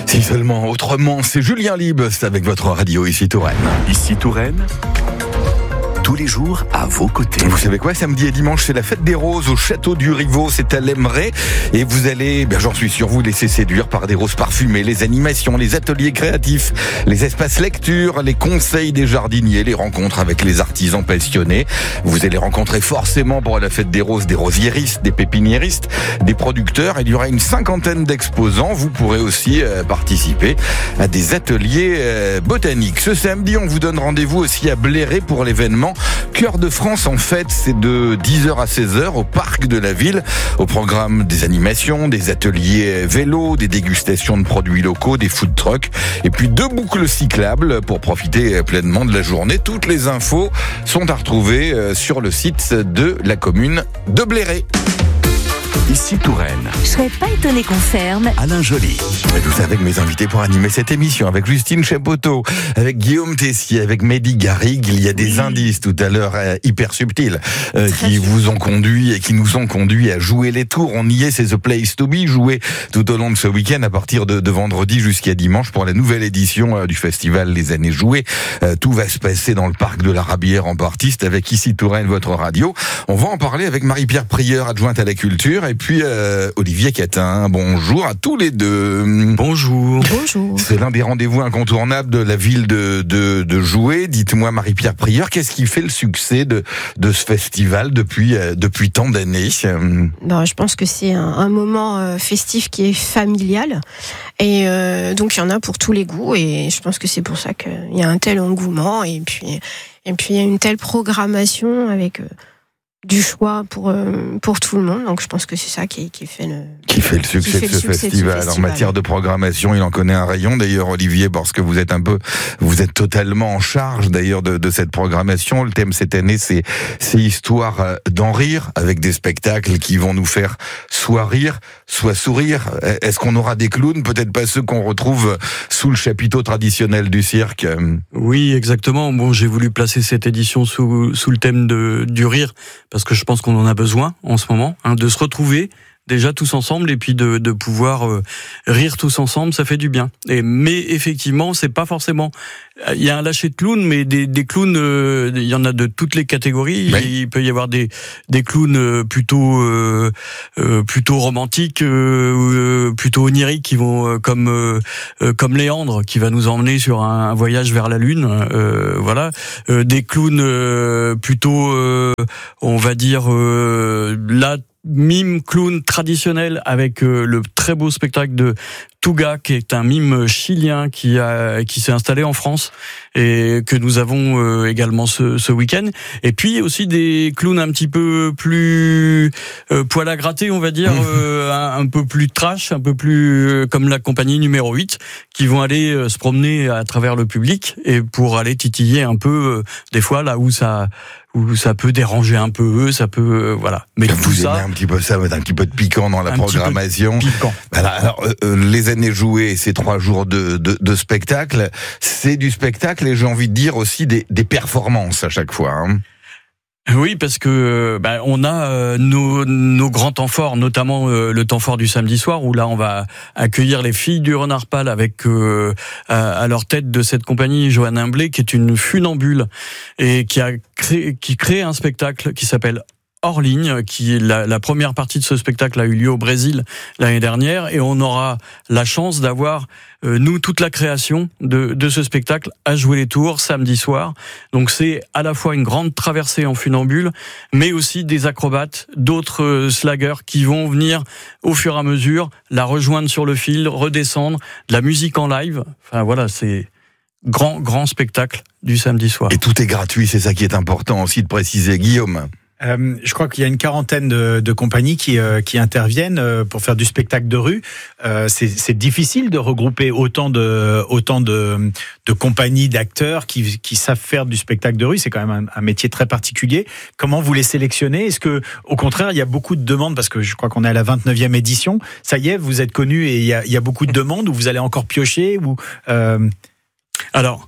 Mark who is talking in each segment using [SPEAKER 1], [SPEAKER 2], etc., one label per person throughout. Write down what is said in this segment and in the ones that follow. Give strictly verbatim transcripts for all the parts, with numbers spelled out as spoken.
[SPEAKER 1] Si seulement autrement, c'est Julien Libes avec votre radio ici Touraine.
[SPEAKER 2] Ici Touraine, tous les jours à vos côtés.
[SPEAKER 1] Vous savez quoi, samedi et dimanche, c'est la fête des roses au château du Rivaux, c'est à l'Aimerais. Et vous allez, ben j'en suis sûr, vous laisser séduire par des roses parfumées, les animations, les ateliers créatifs, les espaces lecture, les conseils des jardiniers, les rencontres avec les artisans passionnés. Vous allez rencontrer forcément pour la fête des roses des rosiéristes, des pépiniéristes, des producteurs. Il y aura une cinquantaine d'exposants. Vous pourrez aussi euh, participer à des ateliers euh, botaniques. Ce samedi, on vous donne rendez-vous aussi à Bléré pour l'événement Cœur de France en fête. C'est de dix heures à seize heures au parc de la ville. Au programme des animations, des ateliers vélo, des dégustations de produits locaux, des food trucks et puis deux boucles cyclables pour profiter pleinement de la journée. Toutes les infos sont à retrouver sur le site de la commune de Bléré.
[SPEAKER 2] Ici Touraine.
[SPEAKER 3] Je serais pas étonné qu'on ferme.
[SPEAKER 2] Alain Joly.
[SPEAKER 1] Et tout ça avec mes invités pour animer cette émission, avec Justine Chapoteau, avec Guillaume Tessier, avec Mehdi Garrigue. Il y a des oui. indices tout à l'heure euh, hyper subtils euh, qui sûr. vous ont conduit et qui nous ont conduit à jouer les tours. On y est, c'est The Place to Be, joué tout au long de ce week-end à partir de, de vendredi jusqu'à dimanche pour la nouvelle édition euh, du festival Les Années Jouées. Euh, tout va se passer dans le parc de la Rabière en Baptiste avec Ici Touraine, votre radio. On va en parler avec Marie-Pierre Prieur, adjointe à la culture, et puis euh, Olivier Catin. Bonjour à tous les deux.
[SPEAKER 4] Bonjour.
[SPEAKER 3] Bonjour.
[SPEAKER 1] C'est l'un des rendez-vous incontournables de la ville de, de, de Joué. Dites-moi, Marie-Pierre Prieur, qu'est-ce qui fait le succès de, de ce festival depuis, euh, depuis tant d'années?
[SPEAKER 5] Ben, je pense que c'est un, un moment euh, festif qui est familial. Et euh, donc, il y en a pour tous les goûts. Et je pense que c'est pour ça qu'il y a un tel engouement. Et puis, et puis il y a une telle programmation avec... Euh, du choix pour euh, pour tout le monde, donc je pense que c'est ça qui, qui fait le
[SPEAKER 1] qui fait le succès, fait de, ce le succès festival. de ce festival. En matière de programmation, il en connaît un rayon. D'ailleurs, Olivier, parce que vous êtes un peu, vous êtes totalement en charge d'ailleurs de, de cette programmation. Le thème cette année, c'est c'est histoire d'en rire, avec des spectacles qui vont nous faire soit rire, soit sourire. Est-ce qu'on aura des clowns? Peut-être pas ceux qu'on retrouve sous le chapiteau traditionnel du cirque.
[SPEAKER 4] Oui, exactement. Bon, j'ai voulu placer cette édition sous sous le thème de du rire, parce que je pense qu'on en a besoin en ce moment, hein, de se retrouver déjà tous ensemble et puis de, de pouvoir euh, rire tous ensemble, ça fait du bien. Et, mais effectivement, c'est pas forcément... Il y a un lâcher de clowns, mais des, des clowns, euh, il y en a de toutes les catégories. Oui. Il peut y avoir des, des clowns plutôt, euh, euh, plutôt romantiques, euh, plutôt oniriques, qui vont euh, comme euh, comme Léandre, qui va nous emmener sur un, un voyage vers la lune. Euh, voilà, euh, des clowns euh, plutôt, euh, on va dire euh, là. Mime clown traditionnel avec euh, le très beau spectacle de Touga, qui est un mime chilien qui a qui s'est installé en France et que nous avons euh, également ce, ce week-end. Et puis aussi des clowns un petit peu plus euh, poil à gratter, on va dire, euh, un, un peu plus trash, un peu plus euh, comme la compagnie numéro huit, qui vont aller euh, se promener à travers le public et pour aller titiller un peu euh, des fois là où ça où ça peut déranger un peu, ça peut euh, voilà. Mais
[SPEAKER 1] là,
[SPEAKER 4] tout
[SPEAKER 1] vous
[SPEAKER 4] ça,
[SPEAKER 1] aimez un petit peu ça, mettre un petit peu de piquant dans la
[SPEAKER 4] un
[SPEAKER 1] programmation.
[SPEAKER 4] Piquant.
[SPEAKER 1] Voilà, alors euh, les années jouées, ces trois jours de, de, de spectacle, c'est du spectacle et j'ai envie de dire aussi des, des performances à chaque fois. Hein.
[SPEAKER 4] Oui, parce que bah, on a euh, nos, nos grands temps forts, notamment euh, le temps fort du samedi soir, où là on va accueillir les filles du Renard Pâle avec euh, à, à leur tête de cette compagnie Johanne Imblé, qui est une funambule et qui a créé, qui crée un spectacle qui s'appelle Hors ligne, qui est la, la première partie de ce spectacle a eu lieu au Brésil l'année dernière, et on aura la chance d'avoir euh, nous toute la création de, de ce spectacle à jouer les tours samedi soir. Donc c'est à la fois une grande traversée en funambule, mais aussi des acrobates, d'autres euh, slaggers qui vont venir au fur et à mesure la rejoindre sur le fil, redescendre, de la musique en live. Enfin voilà, c'est grand grand spectacle du samedi soir.
[SPEAKER 1] Et tout est gratuit, c'est ça qui est important aussi de préciser, Guillaume.
[SPEAKER 6] Euh, je crois qu'il y a une quarantaine de, de compagnies qui, euh, qui interviennent euh, pour faire du spectacle de rue. Euh, c'est, c'est difficile de regrouper autant de, autant de, de compagnies, d'acteurs qui, qui savent faire du spectacle de rue. C'est quand même un, un métier très particulier. Comment vous les sélectionnez? Est-ce que, au contraire, il y a beaucoup de demandes, parce que je crois qu'on est à la vingt-neuvième édition. Ça y est, vous êtes connus et il y a, il y a beaucoup de demandes, ou vous allez encore piocher ou euh...
[SPEAKER 4] Alors.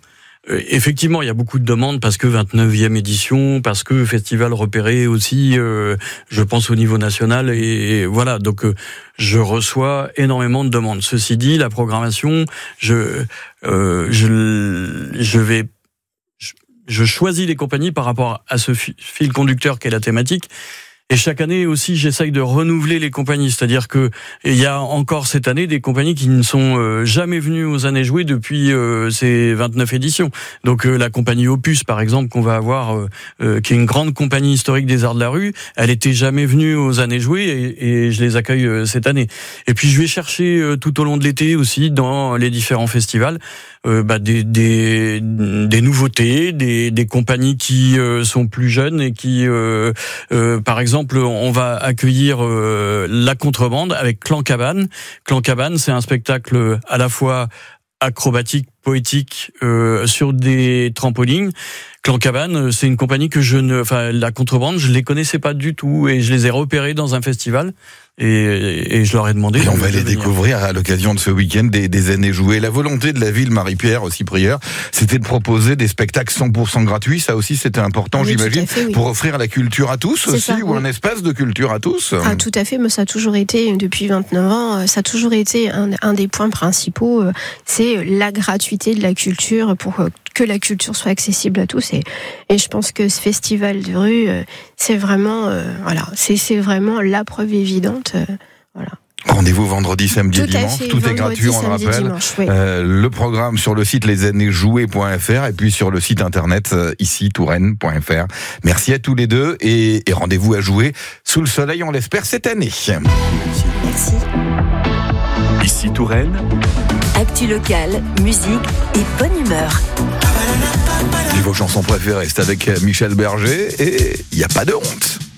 [SPEAKER 4] effectivement, il y a beaucoup de demandes parce que vingt-neuvième édition, parce que festival repéré aussi, euh, je pense au niveau national, et, et voilà. Donc, euh, je reçois énormément de demandes. Ceci dit, la programmation, je, euh, je, je vais, je, je choisis les compagnies par rapport à ce fil conducteur qu'est la thématique. Et chaque année aussi, j'essaye de renouveler les compagnies. C'est-à-dire que il y a encore cette année des compagnies qui ne sont euh, jamais venues aux Années Jouées depuis euh, ces vingt-neuf éditions. Donc euh, la compagnie Opus, par exemple, qu'on va avoir, euh, euh, qui est une grande compagnie historique des arts de la rue, elle était jamais venue aux Années Jouées et, et je les accueille euh, cette année. Et puis je vais chercher euh, tout au long de l'été aussi dans les différents festivals euh, bah, des, des, des nouveautés, des, des compagnies qui euh, sont plus jeunes et qui, euh, euh, par exemple, on va accueillir euh, La Contrebande avec Clan Cabane. Clan Cabane, c'est un spectacle à la fois acrobatique, poétique, euh, sur des trampolines. Clan Cabane, c'est une compagnie que je ne, enfin, La Contrebande, je les connaissais pas du tout et je les ai repérés dans un festival. Et, et je leur ai demandé.
[SPEAKER 1] Et on va
[SPEAKER 4] de
[SPEAKER 1] les
[SPEAKER 4] venir.
[SPEAKER 1] découvrir à l'occasion de ce week-end des, des Années Jouées. La volonté de la ville, Marie-Pierre aussi Prieur, c'était de proposer des spectacles cent pour cent gratuits. Ça aussi, c'était important,
[SPEAKER 5] Oui,
[SPEAKER 1] j'imagine,
[SPEAKER 5] tout à fait, oui.
[SPEAKER 1] pour offrir la culture à tous
[SPEAKER 5] C'est
[SPEAKER 1] aussi,
[SPEAKER 5] ça,
[SPEAKER 1] ou
[SPEAKER 5] oui.
[SPEAKER 1] un espace de culture à tous.
[SPEAKER 5] Ah, tout à fait, mais ça a toujours été, depuis vingt-neuf ans, ça a toujours été un, un des points principaux, c'est la gratuité de la culture pour que la culture soit accessible à tous. Et, et je pense que ce festival de rue, c'est vraiment, euh, voilà, c'est, c'est vraiment la preuve évidente. Euh, voilà.
[SPEAKER 1] Rendez-vous vendredi, samedi
[SPEAKER 5] Tout
[SPEAKER 1] et
[SPEAKER 5] à
[SPEAKER 1] dimanche.
[SPEAKER 5] fait,
[SPEAKER 1] Tout est
[SPEAKER 5] vendredi,
[SPEAKER 1] gratuit, on le
[SPEAKER 5] samedi,
[SPEAKER 1] rappelle.
[SPEAKER 5] dimanche, oui.
[SPEAKER 1] Euh, le programme sur le site les années jouées point f r et puis sur le site internet euh, ici touraine point f r. Merci à tous les deux et, et rendez-vous à jouer sous le soleil, on l'espère, cette année.
[SPEAKER 5] Merci.
[SPEAKER 2] Ici Touraine,
[SPEAKER 3] Actu locale, musique et bonne humeur.
[SPEAKER 1] Et vos chansons préférées, c'est avec Michel Berger et il n'y a pas de honte.